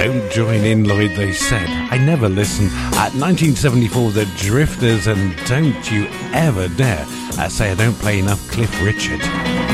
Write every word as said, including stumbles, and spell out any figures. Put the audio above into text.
Don't join in, Lloyd, they said. I never listen. At nineteen seventy-four, The Drifters, and don't you ever dare uh, say I don't play enough Cliff Richard.